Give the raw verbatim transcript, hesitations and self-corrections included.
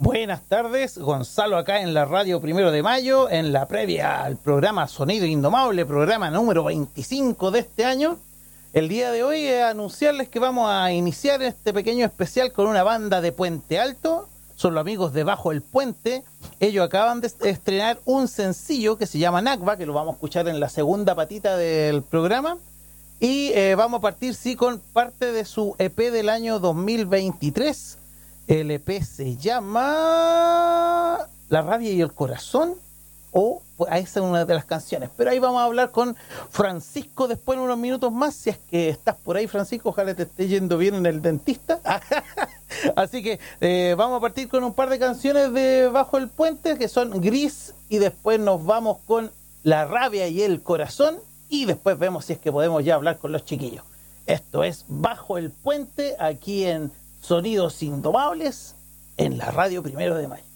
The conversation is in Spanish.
Buenas tardes, Gonzalo acá en la radio Primero de Mayo, en la previa al programa Sonido Indomable, programa número veinticinco de este año. El día de hoy es anunciarles que vamos a iniciar este pequeño especial con una banda de Puente Alto. Son los amigos de Bajo el Puente. Ellos acaban de estrenar un sencillo que se llama Nakba, que lo vamos a escuchar en la segunda patita del programa. Y eh, vamos a partir, sí, con parte de su E P del año dos mil veintitrés. El E P se llama La Rabia y el Corazón, o pues, esa es una de las canciones. Pero ahí vamos a hablar con Francisco después en unos minutos más. Si es que estás por ahí, Francisco, ojalá te esté yendo bien en el dentista. Así que eh, vamos a partir con un par de canciones de Bajo el Puente, que son Gris, y después nos vamos con La Rabia y el Corazón, y después vemos si es que podemos ya hablar con los chiquillos. Esto es Bajo el Puente, aquí en Sonidos Indomables, en la radio Primero de Mayo.